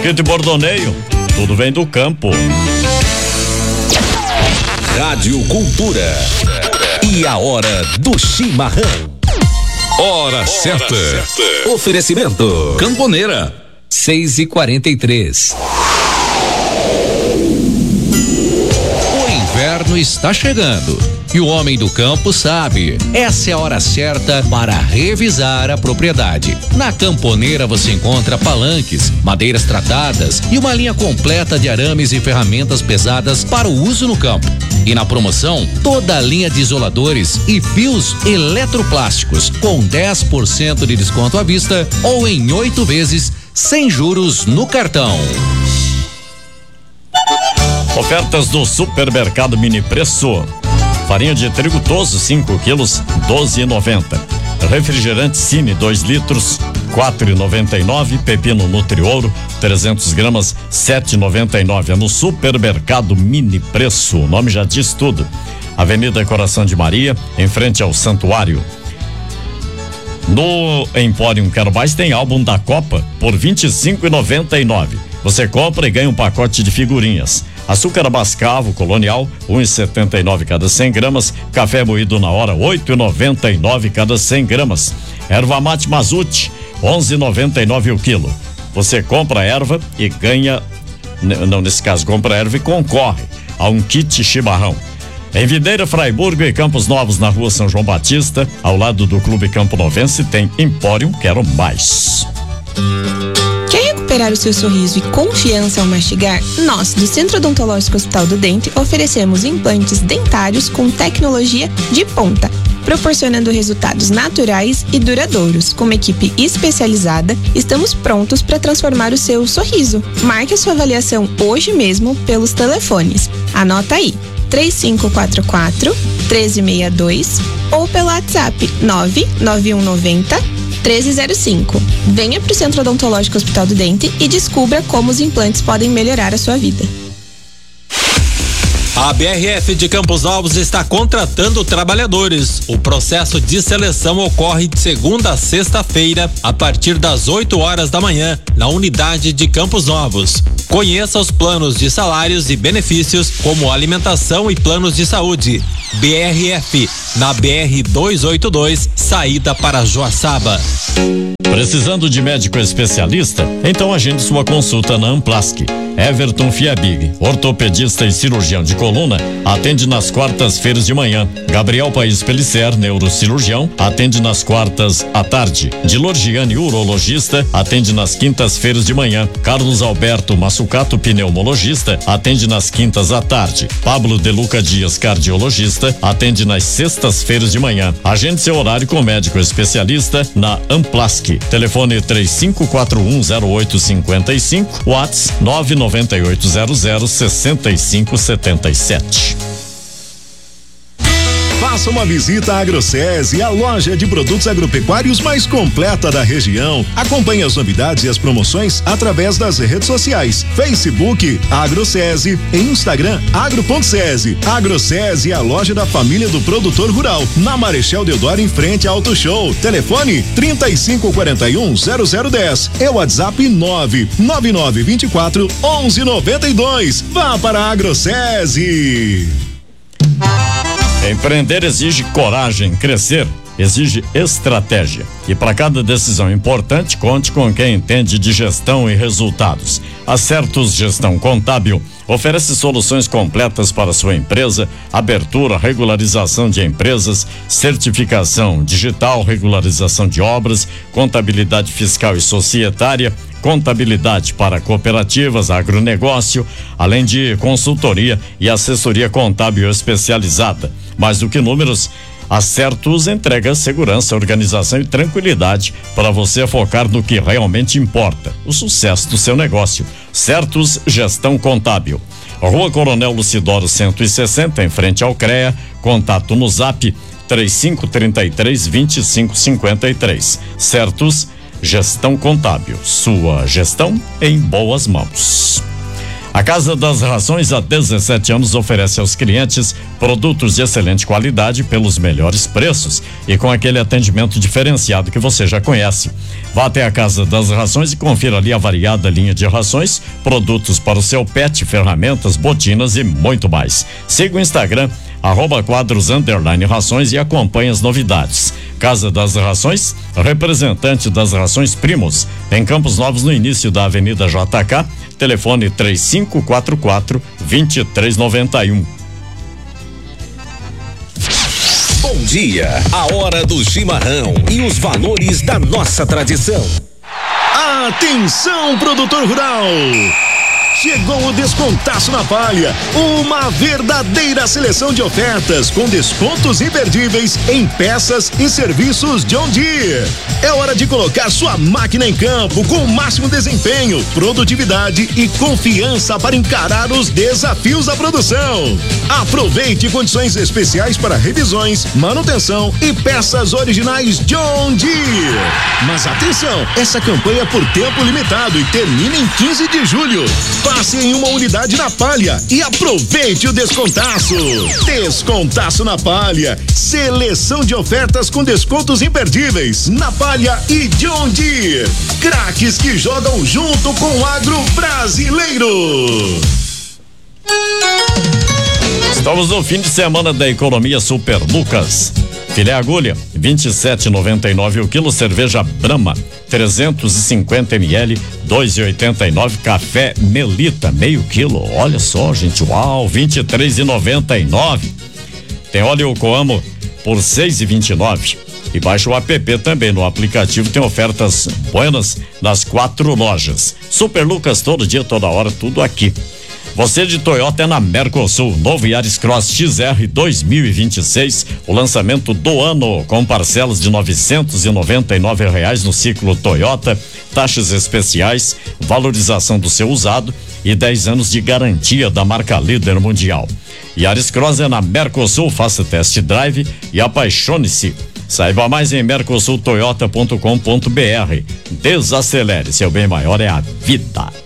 apito e bordoneio, tudo vem do campo. Rádio Cultura. E a hora do chimarrão. Hora certa. Oferecimento Camponeira. 6h43. O inverno está chegando e o homem do campo sabe. Essa é a hora certa para revisar a propriedade. Na Camponeira você encontra palanques, madeiras tratadas e uma linha completa de arames e ferramentas pesadas para o uso no campo. E na promoção, toda a linha de isoladores e fios eletroplásticos com 10% de desconto à vista ou em 8 vezes sem juros no cartão. Ofertas do Supermercado Mini Preço. Farinha de trigo Toso 5 quilos, 12,90. Refrigerante Cine 2 litros, 4,99. Pepino Nutriouro 300 gramas, 7,99. É no Supermercado Mini Preço. O nome já diz tudo. Avenida Coração de Maria, em frente ao Santuário. No Empório Quero Mais tem álbum da Copa por R$25,99. Você compra e ganha um pacote de figurinhas. Açúcar mascavo colonial, 1,79 cada 100 gramas. Café moído na hora, 8,99 cada 100 gramas. Erva mate Mazute, 11,99 o quilo. Você compra a erva e ganha, não, nesse caso, compra a erva e concorre a um kit chimarrão. Em Videira, Fraiburgo e Campos Novos, na rua São João Batista, ao lado do Clube Campo Novense, tem Empório Quero Mais. Quer recuperar o seu sorriso e confiança ao mastigar? Nós, do Centro Odontológico Hospital do Dente, oferecemos implantes dentários com tecnologia de ponta, proporcionando resultados naturais e duradouros. Com uma equipe especializada, estamos prontos para transformar o seu sorriso. Marque a sua avaliação hoje mesmo pelos telefones. Anota aí: 3544-1362 ou pelo WhatsApp 99190-1305. Venha para o Centro Odontológico Hospital do Dente e descubra como os implantes podem melhorar a sua vida. A BRF de Campos Novos está contratando trabalhadores. O processo de seleção ocorre de segunda a sexta-feira, a partir das 8 horas da manhã, na unidade de Campos Novos. Conheça os planos de salários e benefícios, como alimentação e planos de saúde. BRF, na BR 282, saída para Joaçaba. Precisando de médico especialista? Então agende sua consulta na Amplasc. Everton Fiabig, ortopedista e cirurgião de coluna, atende nas quartas-feiras de manhã. Gabriel Paes Pellicer, neurocirurgião, atende nas quartas à tarde. Dilor Gianni, urologista, atende nas quintas-feiras de manhã. Carlos Alberto Massucato, pneumologista, atende nas quintas à tarde. Pablo De Luca Dias, cardiologista, atende nas sextas-feiras de manhã. Agende seu horário com médico especialista na Amplasc. Telefone 35410855, WhatsApp 998006577. Faça uma visita à AgroSese, a loja de produtos agropecuários mais completa da região. Acompanhe as novidades e as promoções através das redes sociais: Facebook AgroSese e Instagram agro.sese. AgroSese é a loja da família do produtor rural, na Marechal Deodoro, em frente ao Auto Show. Telefone 35410010 e WhatsApp 999241192. Vá para a AgroSese. Empreender exige coragem, crescer exige estratégia. E para cada decisão importante, conte com quem entende de gestão e resultados. A Certus Gestão Contábil oferece soluções completas para sua empresa: abertura, regularização de empresas, certificação digital, regularização de obras, contabilidade fiscal e societária, contabilidade para cooperativas, agronegócio, além de consultoria e assessoria contábil especializada. Mais do que números, a Certus entrega segurança, organização e tranquilidade para você focar no que realmente importa: o sucesso do seu negócio. Certus Gestão Contábil. Rua Coronel Lucidoro 160, em frente ao CREA. Contato no Zap 3533-2553. Certus Gestão Contábil. Sua gestão em boas mãos. A Casa das Rações, há 17 anos, oferece aos clientes produtos de excelente qualidade pelos melhores preços e com aquele atendimento diferenciado que você já conhece. Vá até a Casa das Rações e confira ali a variada linha de rações, produtos para o seu pet, ferramentas, botinas e muito mais. Siga o Instagram, @quadros_rações e acompanhe as novidades. Casa das Rações, representante das Rações Primos, em Campos Novos, no início da Avenida JK, telefone 3544-2391. Bom dia, a hora do chimarrão e os valores da nossa tradição. Atenção, produtor rural! Chegou o Descontaço na Palha, uma verdadeira seleção de ofertas com descontos imperdíveis em peças e serviços John Deere. É hora de colocar sua máquina em campo com o máximo desempenho, produtividade e confiança para encarar os desafios da produção. Aproveite condições especiais para revisões, manutenção e peças originais John Deere. Mas atenção, essa campanha é por tempo limitado e termina em 15 de julho. Passe em uma unidade na Palha e aproveite o descontaço. Descontaço na Palha. Seleção de ofertas com descontos imperdíveis na Palha e John Deere. Craques que jogam junto com o agro brasileiro. Estamos no fim de semana da Economia Super Lucas. Filé agulha, 27,99 o quilo. Cerveja Brahma, 350 ml, 2,89. Café Melita, meio quilo. Olha só, gente, uau, 23,99. Tem óleo Coamo por 6,29. E baixa o app também. No aplicativo tem ofertas buenas nas 4 lojas. Super Lucas, todo dia, toda hora, tudo aqui. Você de Toyota é na Mercosul, novo Yaris Cross XR 2026, o lançamento do ano com parcelas de R$999 no ciclo Toyota, taxas especiais, valorização do seu usado e 10 anos de garantia da marca líder mundial. Yaris Cross é na Mercosul, faça test drive e apaixone-se. Saiba mais em mercosultoyota.com.br. Desacelere, seu bem maior é a vida.